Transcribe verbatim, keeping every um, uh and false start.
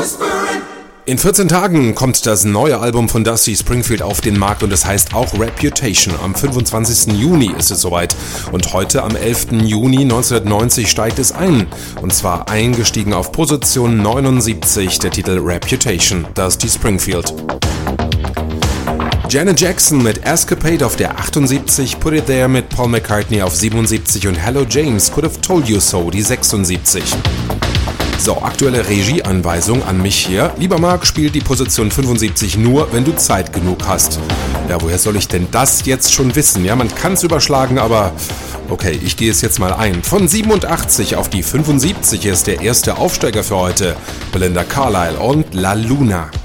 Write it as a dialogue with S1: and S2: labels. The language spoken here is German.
S1: In vierzehn Tagen kommt das neue Album von Dusty Springfield auf den Markt und es heißt auch Reputation. Am fünfundzwanzigsten Juni ist es soweit und heute am elften Juni neunzehnhundertneunzig steigt es ein. Und zwar eingestiegen auf Position neunundsiebzig, der Titel Reputation, Dusty Springfield. Janet Jackson mit Escapade auf der achtundsiebzig, Put It There mit Paul McCartney auf siebenundsiebzig und Hello James, Could Have Told You So, die sechsundsiebzig. So, aktuelle Regieanweisung an mich hier. Lieber Marc, spiel die Position fünfundsiebzig nur, wenn du Zeit genug hast. Ja, woher soll ich denn das jetzt schon wissen? Ja, man kann es überschlagen, aber okay, ich gehe es jetzt mal ein. Von siebenundachtzig auf die fünfundsiebzig ist der erste Aufsteiger für heute. Belinda Carlisle und La Luna.